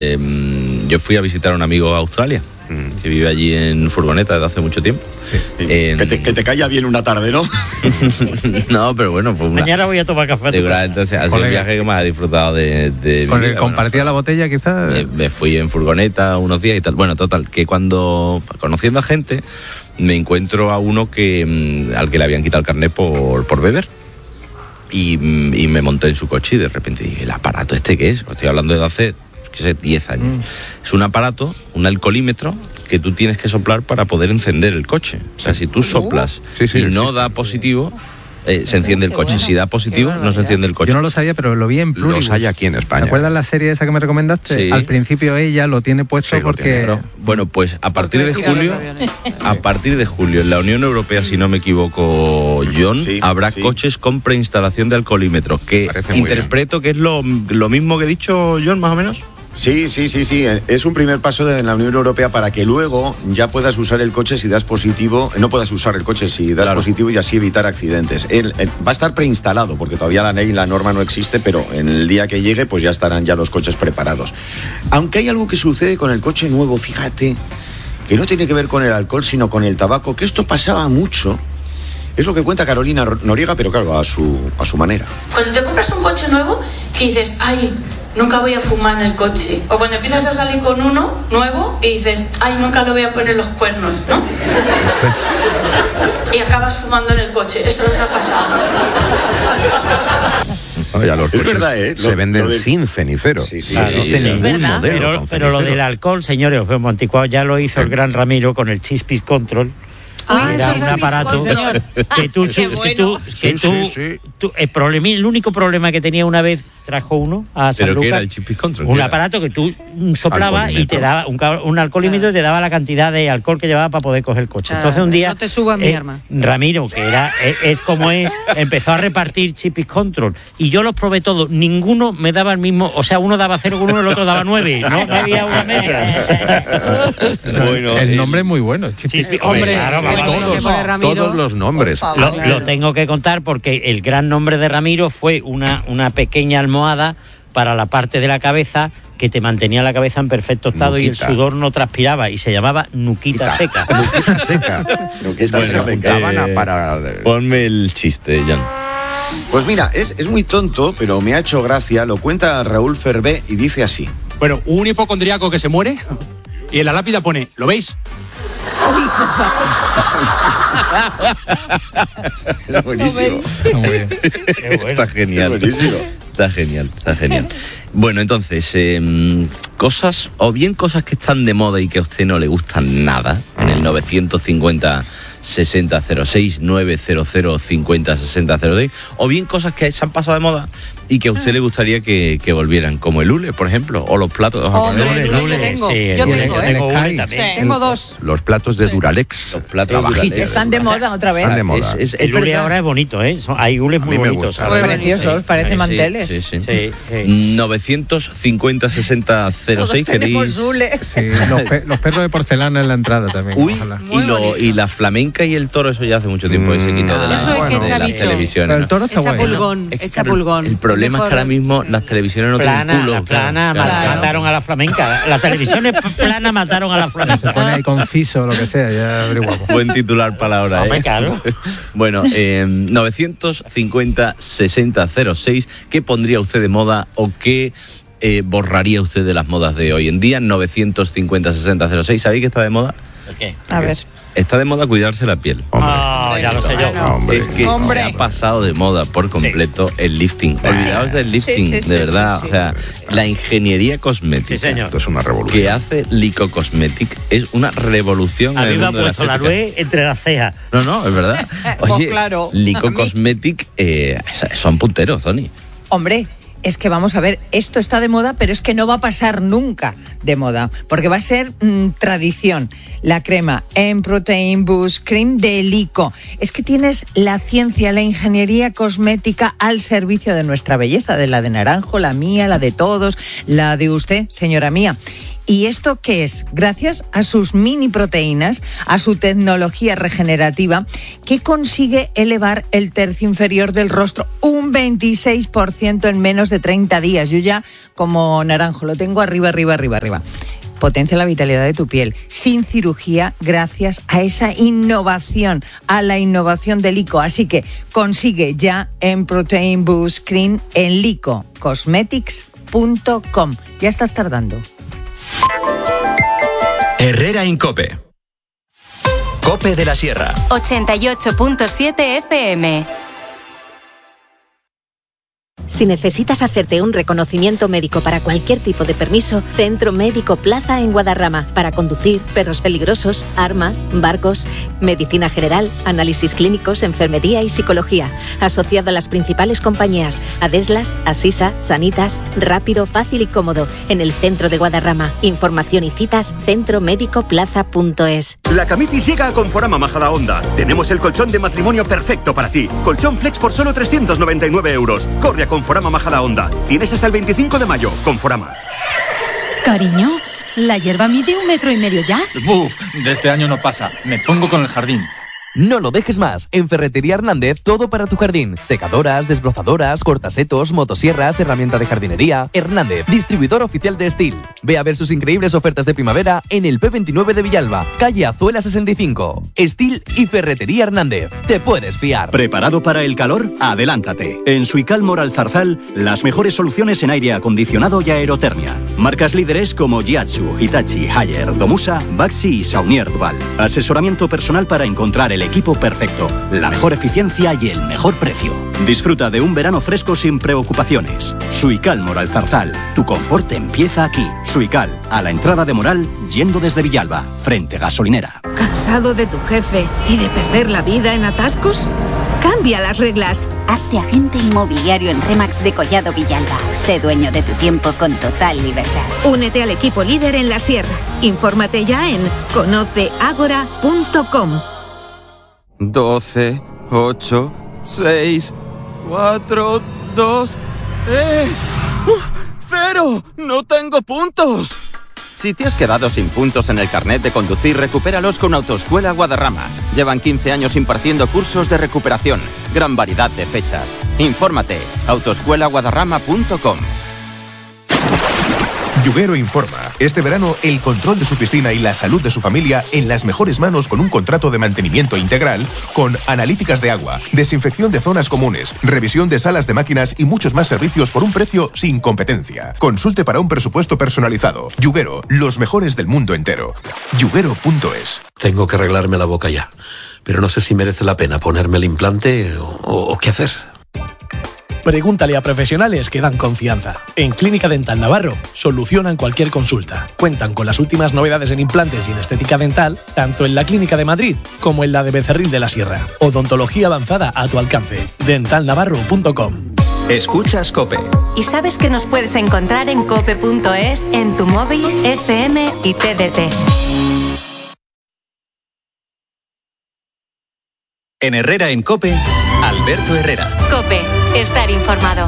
Yo fui a visitar a un amigo a Australia, que vive allí en furgoneta desde hace mucho tiempo. Sí. Que te calla bien una tarde, ¿no? No, pero bueno, fue mañana voy a tomar café. Seguramente ha sido el viaje que más he disfrutado de ¿Con mi el vida. compartía la botella quizás? Me fui en furgoneta unos días y tal. Bueno, total, que cuando, conociendo a gente, me encuentro a uno al que le habían quitado el carnet por beber. Y me monté en su coche y de repente dije, ¿el aparato este qué es? Estoy hablando de hace, 10 años. Es un aparato, un alcoholímetro, que tú tienes que soplar para poder encender el coche. O sea, si tú soplas y no da positivo, se enciende el coche. Si da positivo, no se enciende el coche. Yo no lo sabía, pero lo vi en Pluribus. Los hay aquí en España. ¿Te acuerdas la serie esa que me recomendaste? Sí. Al principio ella lo tiene puesto porque... Bueno, pues a partir de julio, en la Unión Europea, si no me equivoco, John, habrá coches con preinstalación de alcoholímetros, que interpreto que es lo mismo que he dicho, John, más o menos. Sí. Es un primer paso de la Unión Europea para que luego ya puedas usar el coche si das positivo, no puedas usar el coche si das positivo y así evitar accidentes. Va a estar preinstalado, porque todavía la ley, la norma no existe, pero en el día que llegue, pues ya estarán ya los coches preparados. Aunque hay algo que sucede con el coche nuevo, fíjate, que no tiene que ver con el alcohol, sino con el tabaco, que esto pasaba mucho. Es lo que cuenta Carolina Noriega, pero claro, a su manera. Cuando te compras un coche nuevo, que dices, ay, nunca voy a fumar en el coche. O cuando empiezas a salir con uno nuevo y dices, ay, nunca le voy a poner los cuernos, ¿no? Y acabas fumando en el coche. Eso nos ha pasado. Ya los es verdad, se venden sin cenicero. Sí, no existe ningún modelo. Pero lo del alcohol, señores, os vemos anticuados, ya lo hizo el gran Ramiro con el Chispis Control. Era un aparato el único problema que tenía una vez trajo uno a San ¿Pero Lucas, qué era el Chispis Control? un aparato que tú soplabas y te daba un alcoholímetro y te daba la cantidad de alcohol que llevaba para poder coger el coche. Entonces un día no te subas mi arma. Ramiro, que es como es, empezó a repartir Chispis Control y yo los probé todos, ninguno me daba el mismo, o sea, uno daba 0,1 y el otro daba 9, no había una media. Bueno, el nombre es muy bueno, Chispis. Hombre, claro, todos los nombres. Lo tengo que contar porque el gran nombre de Ramiro fue una pequeña almohada para la parte de la cabeza que te mantenía la cabeza en perfecto estado y el sudor no transpiraba y se llamaba Nuquita Seca. Nuquita Seca. Ponme el chiste, John. Pues mira, es muy tonto, pero me ha hecho gracia. Lo cuenta Raúl Ferbé y dice así. Bueno, un hipocondríaco que se muere y en la lápida pone, ¿lo veis? Buenísimo. Está genial. Buenísimo. Está genial. Bueno, entonces, cosas que están de moda y que a usted no le gustan nada, en el 950-6006, 900-50-6006, o bien cosas que se han pasado de moda y que a usted le gustaría que volvieran, como el hule, por ejemplo, o los platos. Hombre, el hule yo tengo, tengo dos. Los platos de Duralex. Los platos de Duralex. Están de moda otra vez. Están de moda. El hule ahora es bonito, ¿eh? Hay hules muy bonitos. Preciosos, parecen manteles. Sí. 950-6006. Tenemos hule. Sí, los perros de porcelana en la entrada también. Uy, y la flamenca y el toro, eso ya hace mucho tiempo que se quitó de las televisiones. Pero el toro está echa guay. Echa pulgón. El problema es que ahora mismo las televisiones no tienen culo. La plana mataron a la flamenca. Las televisiones planas mataron a la flamenca. Se pone ahí conciso, lo que sea, ya averiguamos. Buen titular para la hora, ¿eh? Claro. Bueno, 950-6006, ¿qué pondría usted de moda o qué borraría usted de las modas de hoy en día? 950-6006, ¿sabéis que está de moda? ¿Qué? A ver. Está de moda cuidarse la piel. Ya lo sé yo. Es que se ha pasado de moda por completo el lifting. Olvidaos del lifting, de verdad. O sea, la ingeniería cosmética, Esto es una revolución, que hace Lico Cosmetic es una revolución en el mundo de la estética. A mí me ha puesto la nuez entre las cejas. No, es verdad. Oye, claro, Lico Cosmetic son punteros, Tony. Hombre, es que vamos a ver, esto está de moda, pero es que no va a pasar nunca de moda, porque va a ser tradición. La crema M-Protein Boost Cream de Lico. Es que tienes la ciencia, la ingeniería cosmética al servicio de nuestra belleza, de la de Naranjo, la mía, la de todos, la de usted, señora mía. ¿Y esto qué es? Gracias a sus mini proteínas, a su tecnología regenerativa, que consigue elevar el tercio inferior del rostro un 26% en menos de 30 días. Yo ya, como Naranjo, lo tengo arriba. Potencia la vitalidad de tu piel, sin cirugía, gracias a esa innovación, a la innovación de Lyko. Así que consigue ya en Protein Boost Cream en lycocosmetics.com. Ya estás tardando. Herrera Incope. Cope de la Sierra. 88.7 FM. Si necesitas hacerte un reconocimiento médico para cualquier tipo de permiso, Centro Médico Plaza en Guadarrama. Para conducir, perros peligrosos, armas, barcos, medicina general, análisis clínicos, enfermería y psicología. Asociado a las principales compañías Adeslas, Asisa, Sanitas. Rápido, fácil y cómodo. En el centro de Guadarrama. Información y citas centromedicoplaza.es. La Camitis llega a Conforama Majadahonda. Tenemos el colchón de matrimonio perfecto para ti. Colchón Flex por solo 399 euros. Corre a Conforama Majadahonda. Tienes hasta el 25 de mayo. Conforama. Cariño, ¿la hierba mide 1,5 metros ya? Buf, de este año no pasa. Me pongo con el jardín. No lo dejes más. En Ferretería Hernández, todo para tu jardín. Secadoras, desbrozadoras, cortasetos, motosierras, herramienta de jardinería. Hernández, distribuidor oficial de Steel. Ve a ver sus increíbles ofertas de primavera en el P29 de Villalba, calle Azuela 65. Steel y Ferretería Hernández. Te puedes fiar. ¿Preparado para el calor? Adelántate. En Suical Alzarzal, las mejores soluciones en aire acondicionado y aerotermia. Marcas líderes como Jiatsu, Hitachi, Haier, Domusa, Baxi y Saunier Duval. Asesoramiento personal para encontrar el equipo perfecto, la mejor eficiencia y el mejor precio. Disfruta de un verano fresco sin preocupaciones. Suical Alzarzal, tu confort empieza aquí. Suical, a la entrada de Moral, yendo desde Villalba, frente gasolinera. ¿Cansado de tu jefe y de perder la vida en atascos? Cambia las reglas. Hazte agente inmobiliario en Remax de Collado Villalba. Sé dueño de tu tiempo con total libertad. Únete al equipo líder en la Sierra. Infórmate ya en conoceagora.com. 12, 8, 6, 4, 2... ¡Cero! ¡No tengo puntos! Si te has quedado sin puntos en el carnet de conducir, recupéralos con Autoescuela Guadarrama. Llevan 15 años impartiendo cursos de recuperación. Gran variedad de fechas. Infórmate. autoescuelaguadarrama.com. Yuguero informa. Este verano, el control de su piscina y la salud de su familia en las mejores manos con un contrato de mantenimiento integral con analíticas de agua, desinfección de zonas comunes, revisión de salas de máquinas y muchos más servicios por un precio sin competencia. Consulte para un presupuesto personalizado. Yuguero, los mejores del mundo entero. Yuguero.es. Tengo que arreglarme la boca ya, pero no sé si merece la pena ponerme el implante o qué hacer. Pregúntale a profesionales que dan confianza. En Clínica Dental Navarro solucionan cualquier consulta. Cuentan con las últimas novedades en implantes y en estética dental, tanto en la Clínica de Madrid como en la de Becerril de la Sierra. Odontología avanzada a tu alcance. dentalnavarro.com. Escuchas COPE. ¿Y sabes que nos puedes encontrar en cope.es, en tu móvil, FM y TDT? En Herrera en COPE, Alberto Herrera. COPE, estar informado.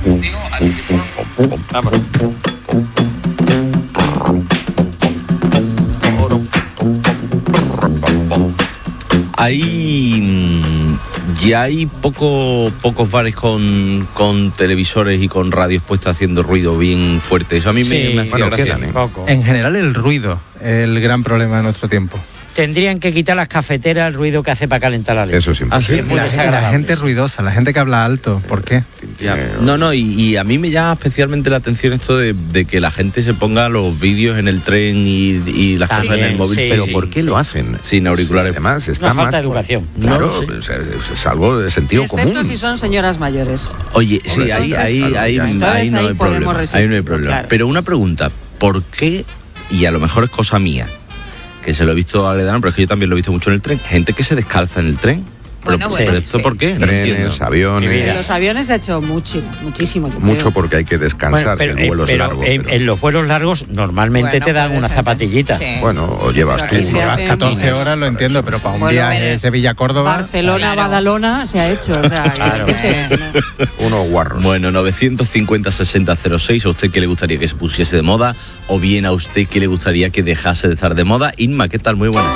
Ya hay pocos bares con televisores y con radios puestas haciendo ruido bien fuerte. Eso a mí me hacía gracia. En general el ruido, el gran problema de nuestro tiempo. Tendrían que quitar las cafeteras, el ruido que hace para calentar la leche. Eso siempre. Sí, la gente ruidosa, la gente que habla alto. ¿Por qué? Y a mí me llama especialmente la atención esto de que la gente se ponga los vídeos en el tren y las cosas en el móvil. Sí, pero ¿por qué lo hacen? Sin auriculares. Además, está más falta de educación. Claro, es algo de sentido común. Excepto si son señoras mayores. Oye, sí, ahí no hay problema. Ahí no hay problema. Claro. Pero una pregunta, ¿por qué? Y a lo mejor es cosa mía, que se lo he visto a Ledana, pero es que yo también lo he visto mucho en el tren. Gente que se descalza en el tren. Bueno, ¿pero esto por qué? Trenes, aviones. En los aviones se ha hecho muchísimo. Mucho porque hay que descansar en vuelos largos. En los vuelos largos normalmente te dan una zapatillita. Sí. Bueno, o llevas tú. Si llevas 14 horas lo entiendo, pero para un viaje de Sevilla-Córdoba... Barcelona-Badalona se ha hecho. O sea, claro. Unos guarros. Bueno, 950-60-06, ¿a usted qué le gustaría que se pusiese de moda? O bien a usted qué le gustaría que dejase de estar de moda. Inma, ¿qué tal? Muy buenas.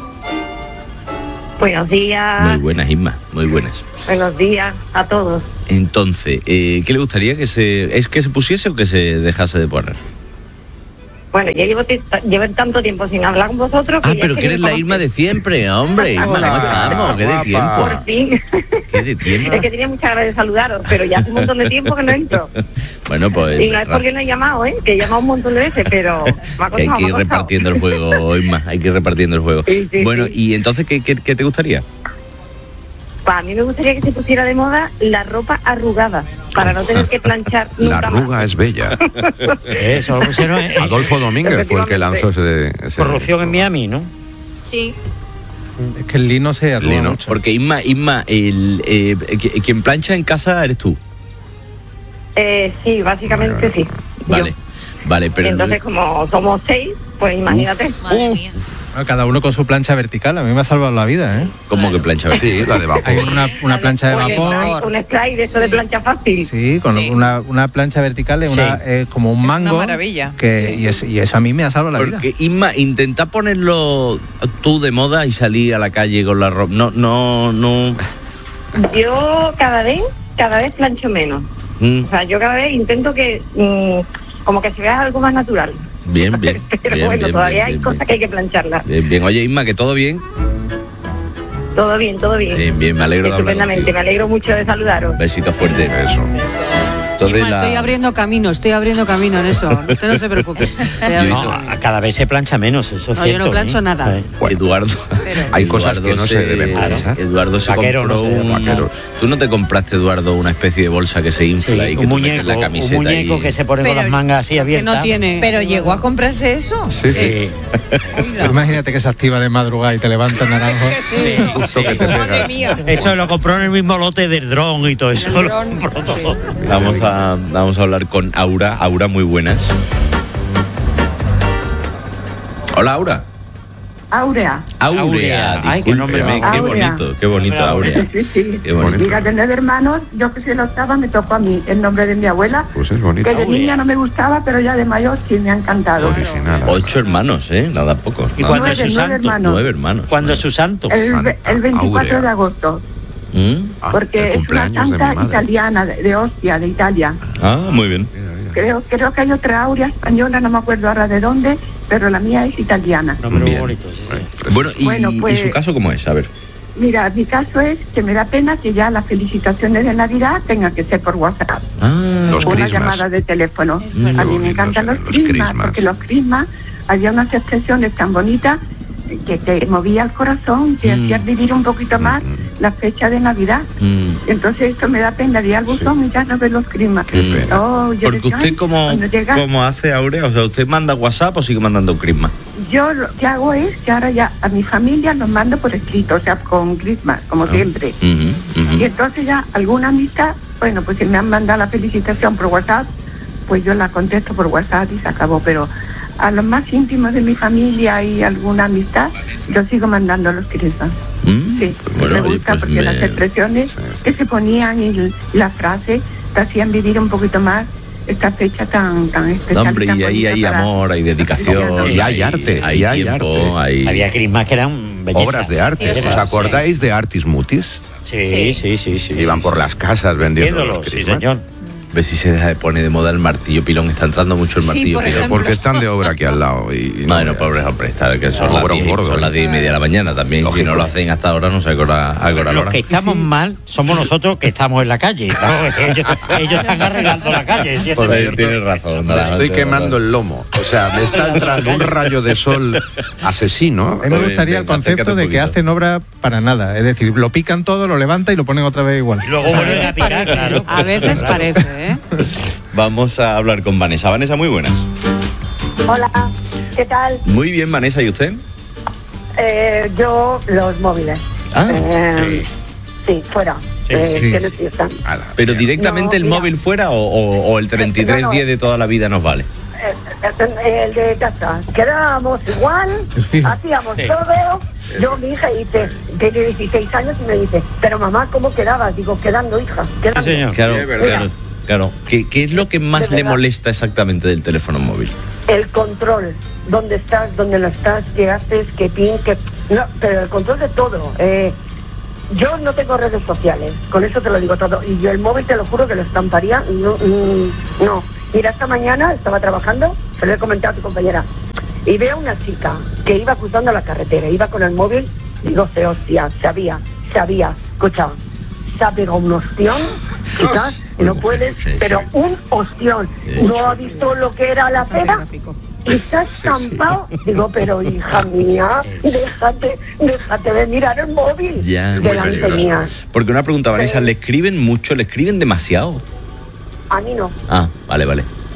Buenos días. Muy buenas, Inma, muy buenas. Buenos días a todos. Entonces, ¿qué le gustaría que se pusiese o que se dejase de poner? Bueno, yo llevo tanto tiempo sin hablar con vosotros. Pero que eres la Irma de siempre, hombre. Irma, ¿cómo estamos? ¿Qué de tiempo? Por fin. ¿Qué de tiempo? Es que tenía muchas ganas de saludaros, pero ya hace un montón de tiempo que no entro. Bueno, pues... Y no es porque no he llamado, que he llamado un montón de veces, pero... Que hay que ir repartiendo el juego, Irma. Hay que ir repartiendo el juego. Sí, bueno, ¿y entonces qué te gustaría? Pues a mí me gustaría que se pusiera de moda la ropa arrugada, para no tener que planchar nunca La arruga más. es bella. Eso lo pusieron Adolfo Domínguez fue el que lanzó ese corrupción en Miami, ¿no? Sí. Es que el lino se arruga mucho. Porque Inma, quien plancha en casa eres tú. Sí, básicamente sí. Vale, pero... Entonces, como somos 6, pues imagínate. Madre mía. Cada uno con su plancha vertical, a mí me ha salvado la vida, ¿eh? ¿Cómo que plancha vertical? Sí, la de vapor. Hay una plancha de vapor. Un spray de eso de plancha fácil. Sí, con una plancha vertical, como un mango. Es una maravilla. Y eso a mí me ha salvado la vida. Porque, Inma, intenta ponerlo tú de moda y salir a la calle con la ropa. No. Yo cada vez plancho menos. O sea, yo cada vez intento que como que se vea algo más natural. Bien. Pero bueno, todavía hay cosas que hay que plancharlas. Bien. Oye, Inma, ¿que todo bien? Todo bien. Bien, me alegro de hablar estupendamente, contigo. me alegro mucho de saludaros. Besito fuerte. Eso. Irma, estoy abriendo camino en eso. Usted no se preocupe. Cada vez se plancha menos, eso es cierto. Yo no plancho nada. Eduardo. Hay cosas que no se deben planchar. Eduardo se compró ¿Tú no te compraste, Eduardo, una especie de bolsa que se infla y que tú metes la camiseta? Un muñeco que se pone con las mangas así abiertas. Que no tiene. Pero llegó a comprarse eso. Sí. Imagínate que se activa de madrugada y te levanta naranjo. Justo que te pegas. Eso lo compró en el mismo lote del dron y todo eso. Vamos a hablar con Aura. Aura, muy buenas. Hola, Aura. Aurea. Ay, qué nombre qué bonito, Aurea. Sí. Qué bonito. Diga tener hermanos, yo que soy la octava, me tocó a mí el nombre de mi abuela. Pues es bonito. Que de niña no me gustaba, pero ya de mayor sí me ha encantado. Original. 8 hermanos, nada poco. ¿Y cuándo es su santo? 9 hermanos. ¿Cuándo es su santo? El 24 de agosto. Porque es una santa italiana de Ostia, de Italia. Muy bien. Creo que hay otra Aurea española, no me acuerdo ahora de dónde, pero la mía es italiana. Nombre bonito, sí. Bueno, ¿y su caso cómo es? A ver. Mira, mi caso es que me da pena que ya las felicitaciones de Navidad tengan que ser por WhatsApp. Una llamada de teléfono. A mí me encantan los crismas, porque los crismas había unas expresiones tan bonitas que te movía el corazón, te hacía vivir un poquito más la fecha de Navidad. Entonces esto me da pena de al buzón y ya no ve los crismas. Porque usted ¿cómo hace, Aurea? O sea, ¿usted manda WhatsApp o sigue mandando un crisma? Yo lo que hago es que ahora ya a mi familia los mando por escrito, o sea, con crismas, como siempre. Y entonces ya alguna amistad, bueno, pues si me han mandado la felicitación por WhatsApp, pues yo la contesto por WhatsApp y se acabó, pero a los más íntimos de mi familia y alguna amistad, yo sigo mandando los crismas. Sí, me gusta porque las expresiones que se ponían y la frase te hacían vivir un poquito más esta fecha tan especial. Hombre, y ahí hay amor, hay dedicación, y hay arte, hay tiempo, había crismas que eran bellezas. Obras de arte. ¿Os acordáis de Artis Mutis? Sí. Iban por las casas vendiendo los crismas. Sí, señor. Ve si se deja de poner de moda el martillo pilón. Está entrando mucho el martillo pilón. Porque están de obra aquí al lado. Y bueno, pobres hombres, que son las 10:30 de la mañana también. Si no lo hacen hasta ahora, no sé a qué hora. Los que estamos mal somos nosotros que estamos en la calle. Ellos están arreglando la calle. Tienes razón. Estoy quemando el lomo. O sea, me está entrando un rayo de sol asesino. A mí me gustaría el concepto de que hacen obra para nada. Es decir, lo pican todo, lo levantan y lo ponen otra vez igual. Y luego vuelven a picar, claro. A veces parece, Vamos a hablar con Vanessa. Vanessa, muy buenas. Hola, ¿qué tal? Muy bien, Vanessa, ¿y usted? Yo los móviles. Sí, fuera. Tienes fiesta. Pero directamente el móvil fuera o el 3310 de toda la vida nos vale. El de casa. Quedábamos igual, hacíamos todo. Yo, mi hija, tiene 16 años y me dice, pero mamá, ¿cómo quedabas? Digo, quedando, hija, quedando. Sí, señor. Claro. ¿Qué es lo que más le molesta exactamente del teléfono móvil? El control. ¿Dónde estás? ¿Dónde no estás? ¿Qué haces? ¿Qué pin? No, pero el control de todo. Yo no tengo redes sociales, con eso te lo digo todo. Y yo el móvil, te lo juro que lo estamparía. No. Mira, esta mañana estaba trabajando, se lo he comentado a tu compañera, y veo una chica que iba cruzando la carretera, iba con el móvil, digo, hostia, se había, escucha, se ha pegado un ostión, chicas, no puedes, pero un ostión. ¿No ha visto lo que era la acera? Y se ha estampado. Digo, pero hija mía, déjate de mirar el móvil delante mía. Porque una pregunta, Vanessa, ¿le escriben mucho? ¿Le escriben demasiado? A mí no. Ah, vale.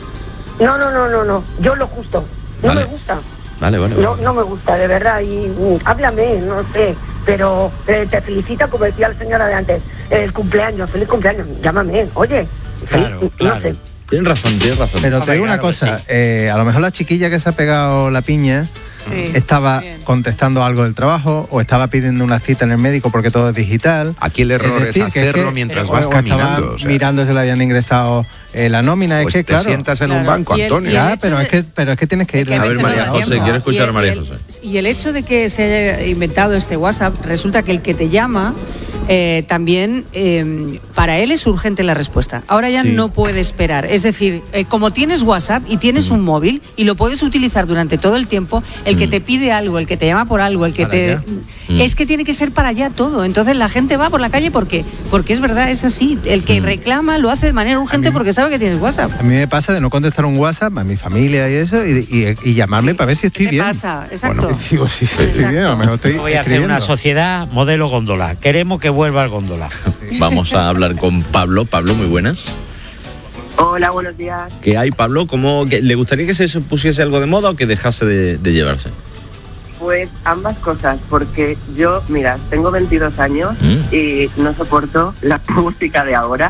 No. Yo lo justo. No me gusta. Vale. No me gusta, de verdad. Y háblame, no sé. Pero te felicita, como decía la señora de antes. El cumpleaños, feliz cumpleaños. Llámame, oye. Claro. No sé. Tienes razón. Pero te digo una cosa, a lo mejor la chiquilla que se ha pegado la piña estaba contestando algo del trabajo o estaba pidiendo una cita en el médico porque todo es digital. Aquí el error es hacerlo mientras vas caminando. Mirando si le habían ingresado la nómina. Pues es que, te sientas en un banco, Antonio. Pero es que tienes que ir. A ver, María José, quiero escuchar a María José. Y el hecho de que se haya inventado este WhatsApp, resulta que el que te llama también para él es urgente la respuesta. Ahora ya no puede esperar. Es decir, como tienes WhatsApp y tienes un móvil y lo puedes utilizar durante todo el tiempo, el que te pide algo, el que te llama por algo, el que es que tiene que ser para allá todo. Entonces la gente va por la calle porque es verdad, es así. El que reclama lo hace de manera urgente porque sabe que tienes WhatsApp. A mí me pasa de no contestar un WhatsApp a mi familia y eso y llamarme para ver si estoy bien. ¿Qué pasa? Exacto. Bueno, digo, si estoy bien, a lo mejor estoy Voy a hacer una sociedad modelo góndola. Queremos que vuelva al góndola. Vamos a hablar con Pablo. Pablo, muy buenas. Hola, buenos días. ¿Qué hay, Pablo? ¿Le gustaría que se pusiese algo de moda o que dejase de llevarse? Pues ambas cosas, porque yo, mira, tengo 22 años y no soporto la música de ahora.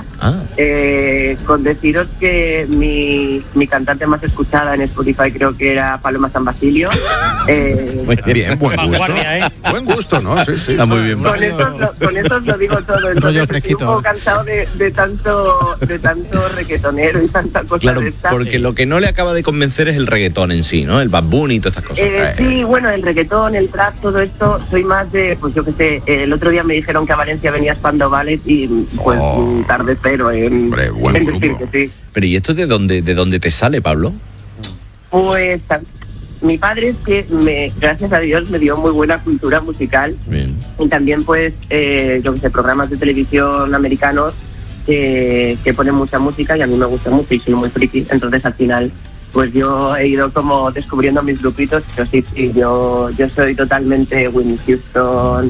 Con deciros que mi cantante más escuchada en Spotify creo que era Paloma San Basilio. Muy bien, buen gusto. Buen gusto, ¿no? Sí. Está muy bien. Con eso os lo digo todo. Entonces estoy un poco cansado de tanto reggaetonero y tanta cosa. Claro, de esta. porque lo que no le acaba de convencer es el reggaetón en sí, ¿no? El Bad Bunny y todas estas cosas. Sí, bueno, el reggaetón, el trap, todo esto, soy más de, pues yo qué sé, el otro día me dijeron que a Valencia venía Spandau Ballet y pues tarde cero en decir que sí. Pero ¿y esto de dónde te sale, Pablo? Pues mi padre es que gracias a Dios me dio muy buena cultura musical. Bien. Y también pues yo qué sé, programas de televisión americanos que ponen mucha música y a mí me gusta mucho y soy muy friki, entonces al final pues yo he ido como descubriendo mis grupitos, pero sí, yo soy totalmente Whitney Houston,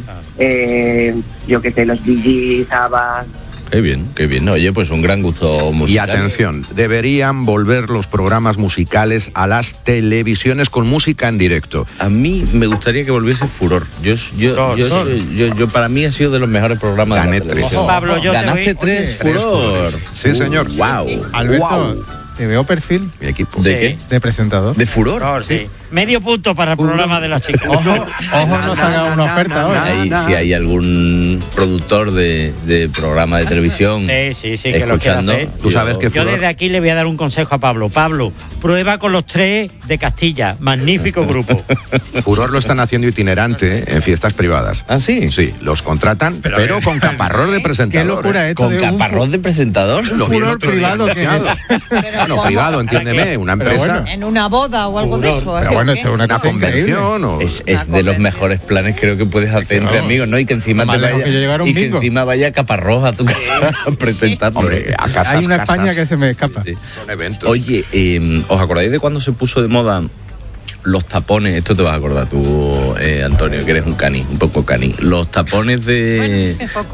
yo qué sé, los Bee Gees, ABBA. Qué bien. Oye, pues un gran gusto musical. Y atención, deberían volver los programas musicales a las televisiones con música en directo. A mí me gustaría que volviese Furor. Yo para mí ha sido de los mejores programas. Gané de la televisión. Pablo, yo Ganaste tres Furor. Sí, señor. Wow. Alberto, te veo perfil. Mi equipo. ¿De qué? De presentador. ¿De Furor? Sí. Medio punto para el programa de las chicas. Ojo, no se haga una oferta hoy. Si hay algún productor de programa de televisión sí, que lo quiera hacer. Tú sabes que yo desde aquí le voy a dar un consejo a Pablo. Pablo, prueba con los tres de Castilla. Magnífico grupo. Furor lo están haciendo itinerante en fiestas privadas. ¿Ah, sí? Sí, los contratan, pero con caparrós de presentador. Qué locura esto. ¿Con caparrós de presentador? Lo vi el Furor otro día privado que es. Bueno, privado, entiéndeme, una empresa. En una boda o algo de eso. Pero bueno, esto es una convención o... Es de los mejores planes creo que puedes hacer entre amigos, ¿no? Y que encima que encima vaya Caparrós a tu casa a presentarlo. Hombre, a casas, hay una España que se me escapa. Sí. Son eventos. Oye, ¿os acordáis de cuando se puso de moda los tapones? Esto te vas a acordar tú, Antonio, que eres un poco cani. Los tapones de...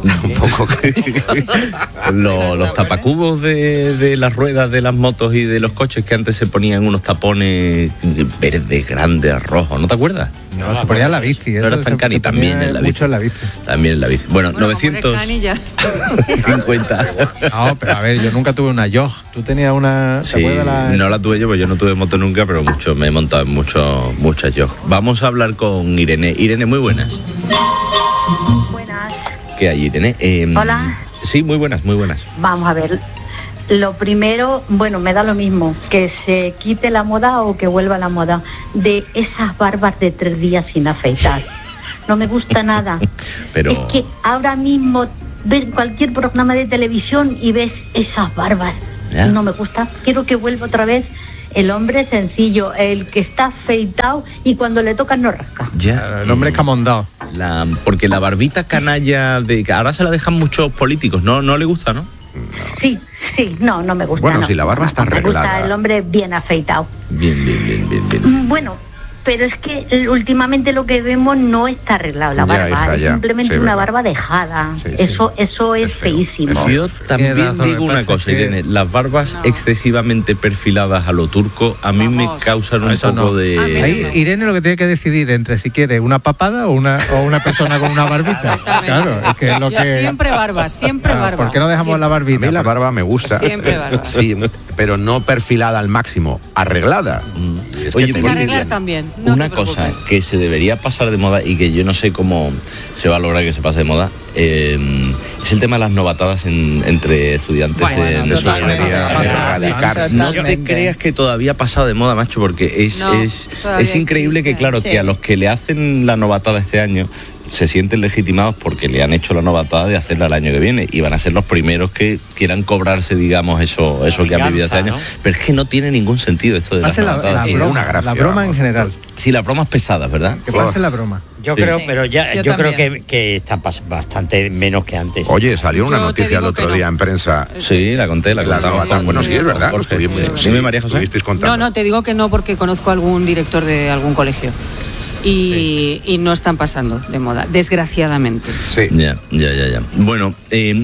los tapacubos de las ruedas de las motos y de los coches, que antes se ponían unos tapones verdes, grandes, rojos, ¿no te acuerdas? No, se ponía en la bici. No era tan cani, también en la bici. Mucho en la bici. También en la bici. Bueno 950. No, pero a ver, yo nunca tuve una Jog. ¿Tú tenías una? Sí, no la tuve yo, pues yo no tuve moto nunca, pero me he montado en muchas Jog. Vamos a hablar con Irene. Irene, muy buenas. Buenas. ¿Qué hay, Irene? Hola. Sí, muy buenas. Vamos a ver. Lo primero, bueno, me da lo mismo, que se quite la moda o que vuelva la moda de esas barbas de 3 días sin afeitar. No me gusta nada. Pero... Es que ahora mismo ves cualquier programa de televisión y ves esas barbas. ¿Ya? No me gusta. Quiero que vuelva otra vez el hombre sencillo, el que está afeitado y cuando le tocan no rasca. Ya, el hombre escamondado. Porque la barbita canalla de ahora se la dejan muchos políticos, no le gusta, ¿no? Sí, no me gusta. Bueno, no. si la barba está arreglada. Me gusta el hombre bien afeitado. Bien. Bueno, pero es que últimamente lo que vemos no está arreglado la barba, es simplemente una barba dejada. Eso es feísimo. Yo también digo una cosa, Irene, las barbas excesivamente perfiladas a lo turco a mí me causan un poco de... Ahí, Irene lo que tiene que decidir entre si quiere una papada o una persona con una barbita. Claro, es que lo que... Siempre barba. ¿Por qué no dejamos la barbita? A mí la barba me gusta. Siempre barba. Sí, pero no perfilada al máximo, arreglada. Oye, sin arreglar también. Una cosa que se debería pasar de moda y que yo no sé cómo se va a lograr que se pase de moda es el tema de las novatadas entre estudiantes en radical. No te creas que todavía ha pasado de moda, macho, porque es increíble que, claro, que a los que le hacen la novatada este año se sienten legitimados porque le han hecho la novatada de hacerla el año que viene y van a ser los primeros que quieran cobrarse, digamos, eso que han vivido este año, ¿no? Pero es que no tiene ningún sentido esto de las novatadas. La broma en general. Sí, las bromas pesadas, ¿verdad? Que pase la broma. Yo creo, pero yo creo que está bastante menos que antes. Oye, salió una noticia el otro día en prensa. Sí, la contaba. Bueno, sí, es verdad. Dime, María José. No, te digo que no porque conozco a algún director de algún colegio. Y no están pasando de moda, desgraciadamente. Sí. Ya. Bueno,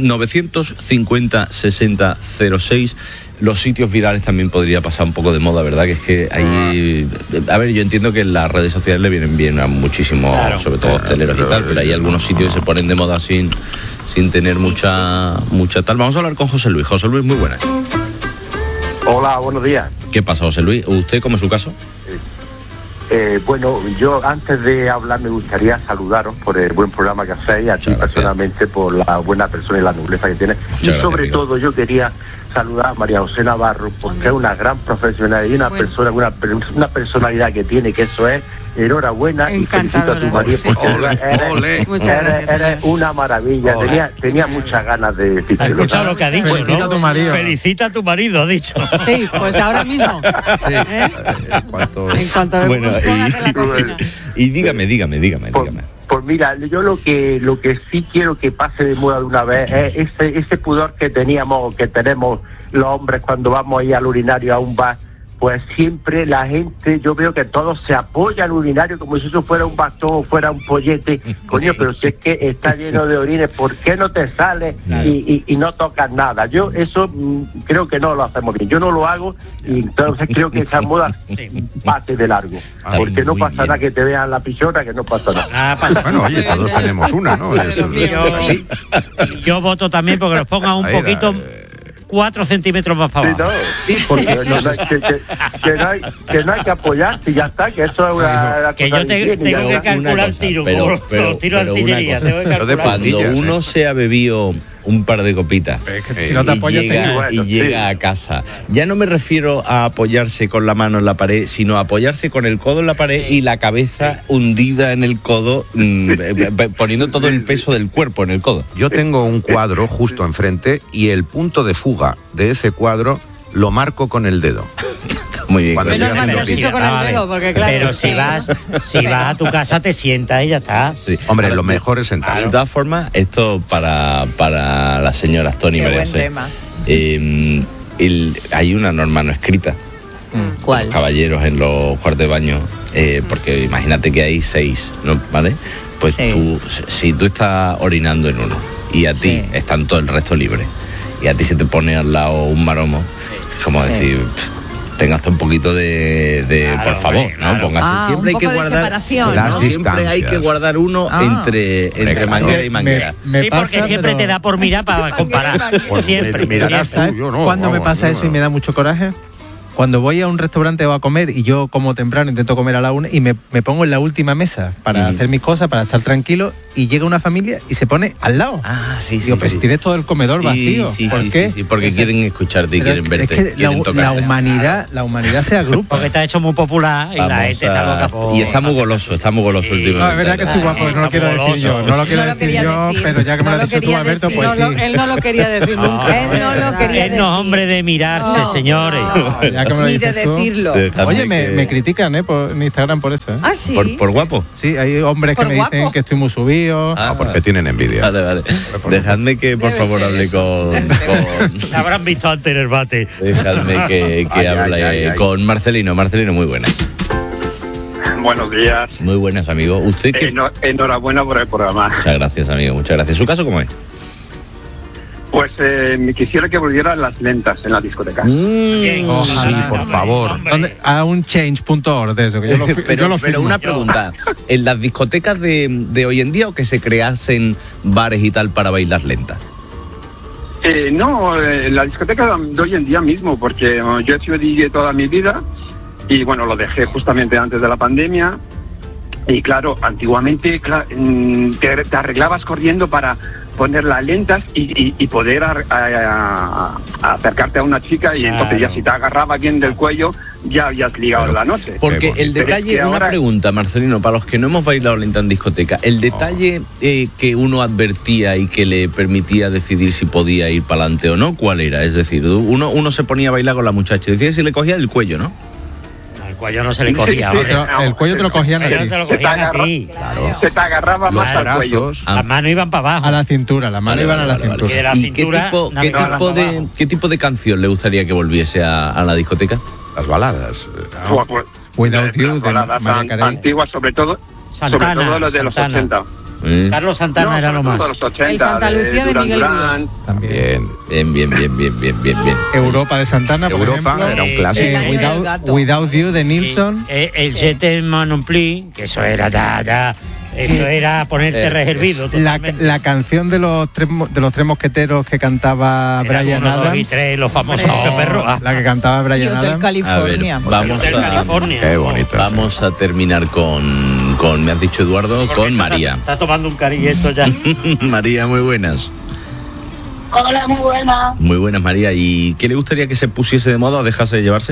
950-60-06. Los sitios virales también podría pasar un poco de moda, ¿verdad? Que es que ahí... A ver, yo entiendo que las redes sociales le vienen bien a muchísimos, sobre todo hosteleros y tal, pero hay algunos sitios que se ponen de moda sin tener mucha tal. Vamos a hablar con José Luis. José Luis, muy buenas. Hola, buenos días. ¿Qué pasa, José Luis? ¿Usted cómo es su caso? Bueno, yo antes de hablar me gustaría saludaros por el buen programa que hacéis, a ti personalmente por la buena persona y la nobleza que tienes. Y sobre todo yo quería saludar a María José Navarro porque es una gran profesional y una persona, una personalidad que tiene, que eso es enhorabuena y felicito a tu marido porque eres una maravilla. Tenía muchas ganas de decirte. ¿Has escuchado lo que ha dicho? Felicita a tu marido. Felicita a tu marido, ha dicho. Sí, pues ahora mismo. Sí. En cuanto bueno, y dígame. Pues mira, yo lo que sí quiero que pase de moda de una vez es ese pudor que tenemos los hombres cuando vamos ahí al urinario a un bar. Pues siempre la gente, yo veo que todos se apoyan al urinario como si eso fuera un bastón o fuera un pollete. Coño, pero si es que está lleno de orines, ¿por qué no te sales y no tocas nada? Yo eso creo que no lo hacemos bien. Yo no lo hago y entonces creo que esa moda pase de largo. Porque no pasa nada que te vean la pichona, que no pasa nada. Bueno, oye, todos tenemos una, ¿no? Yo voto también porque nos pongan un poquito... 4 centímetros más para abajo. Sí, porque que no hay que apoyarse y ya está, que eso es una que yo tengo que calcular tiro, pero tiro de artillería. Cuando uno se ha bebido un par de copitas si no te apoyas, llega a casa, ya no me refiero a apoyarse con la mano en la pared, sino a apoyarse con el codo en la pared y la cabeza hundida en el codo, poniendo todo el peso del cuerpo en el codo. Yo tengo un cuadro justo enfrente y el punto de fuga de ese cuadro lo marco con el dedo. Muy bien. Menos mal que has hecho con el dedo, porque claro. Pero si vas a tu casa te sientas y ya está. Sí. Hombre, lo mejor es sentarse. De todas formas, esto para las señoras Tony y María José. Hay una norma no escrita. ¿Cuál? Los caballeros en los cuartos de baño, porque imagínate que hay 6, ¿no? ¿Vale? Pues si tú estás orinando en uno y a ti están todo el resto libre y a ti se te pone al lado un maromo, es como decir... Tengas un poquito de claro, por favor, ¿no? Claro. Póngase, siempre hay que guardar ¿no? Siempre hay que guardar uno entre manguera y manguera. Sí, porque siempre te da por mirar para comparar. Siempre. ¿Cuándo me pasa eso y me da mucho coraje? Cuando voy a un restaurante o a comer y yo como temprano, intento comer a la 1 y me pongo en la última mesa para hacer mis cosas, para estar tranquilo, y llega una familia y se pone al lado. Sí. Digo, pues tienes todo el comedor vacío. ¿Por qué? Sí, porque quieren escucharte y quieren verte. Es que la humanidad se agrupa. Porque está hecho muy popular y la gente está loca por... Y está muy goloso últimamente. No, es verdad que estoy guapo, no lo quiero decir yo. No lo quiero decir yo, pero ya que me lo has dicho tú, Alberto, pues sí. Él no lo quería decir nunca. Él no lo quería decir. Él no es hombre de mirarse, señores. Ni de decirlo. Oye, me critican en Instagram por eso. ¿Ah, sí? ¿Por guapo? Sí, hay hombres que me dicen que estoy muy subido. Porque tienen envidia. Vale. Dejadme que, por favor, hable con... Habrán visto antes en el bate. Dejadme que hable con Marcelino. Marcelino, muy buenas. Buenos días. Muy buenas, amigo. ¿Usted qué? Enhorabuena por el programa. Muchas gracias, amigo, muchas gracias. ¿Su caso cómo es? Pues me quisiera que volvieran las lentas en la discoteca. Sí, por favor. A un change.org de eso. Que pero una pregunta. ¿En las discotecas de hoy en día o que se creasen bares y tal para bailar lentas? No, en la discoteca de hoy en día mismo, porque yo he sido DJ toda mi vida y bueno, lo dejé justamente antes de la pandemia. Y claro, antiguamente te arreglabas corriendo para poner las lentas y poder acercarte a una chica y entonces ya si te agarraba bien del cuello ya habías ligado la noche. Porque el detalle, una pregunta, Marcelino, para los que no hemos bailado lenta en discoteca, el detalle que uno advertía y que le permitía decidir si podía ir para adelante o no, ¿cuál era? Es decir, uno se ponía a bailar con la muchacha y decía si le cogía el cuello, ¿no? El cuello no se le cogía. El cuello te lo cogían a ti. Se te agarraba más al cuello. Las manos iban para abajo. A la cintura, las manos iban a la cintura. ¿Y qué tipo de canción le gustaría que volviese a la discoteca? Las baladas. Without You, de Mariah Carey. Antiguas, sobre todo los de los 80. Carlos Santana era lo más. El Santa Lucía de Miguel Ríos. También. Bien. Europa de Santana, por ejemplo, era un clásico. Without You de Nilsson. El Je t'aime non plus, que eso era ya. Eso era ponerte reservido. La canción de los tres mosqueteros que cantaba Bryan Adams. Los famosos perros. La que cantaba Bryan Adams. California. A ver, Qué bonito. Vamos a terminar con me has dicho Eduardo, con María. Está tomando un cariño esto ya. María, muy buenas. Hola, muy buenas. Muy buenas, María. ¿Y qué le gustaría que se pusiese de moda o dejase de llevarse?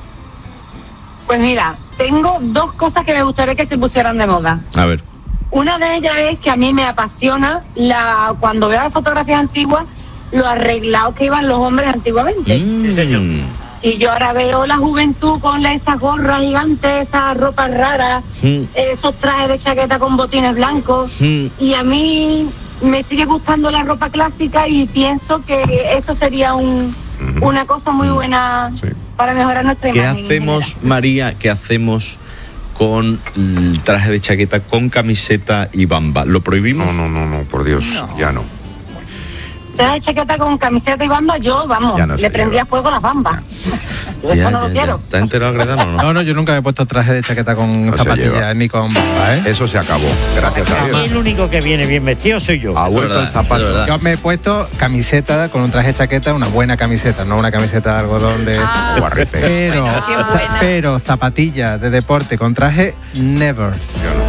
Pues mira, tengo dos cosas que me gustaría que se pusieran de moda. A ver. Una de ellas es que a mí me apasiona cuando veo las fotografías antiguas, lo arreglados que iban los hombres antiguamente. Sí, señor. Y yo ahora veo la juventud con esas gorras gigantes, esas ropas raras, esos trajes de chaqueta con botines blancos. Y a mí me sigue gustando la ropa clásica y pienso que eso sería una cosa muy buena para mejorar nuestra imagen. ¿Qué hacemos, María? ¿Qué hacemos con el traje de chaqueta, con camiseta y bamba? ¿Lo prohibimos? No, por Dios, ya no. Traje de chaqueta con camiseta y bamba, yo, le prendría fuego a las bambas. Yo eso no lo quiero. ¿Está enterado, Gredano? No, yo nunca me he puesto traje de chaqueta con zapatillas ni con bamba, Eso se acabó, gracias a Dios. El único que viene bien vestido soy yo. Ha vuelto el zapato. Yo me he puesto camiseta con un traje de chaqueta, una buena camiseta, no una camiseta de algodón de... pero zapatillas de deporte con traje, never. Yo no.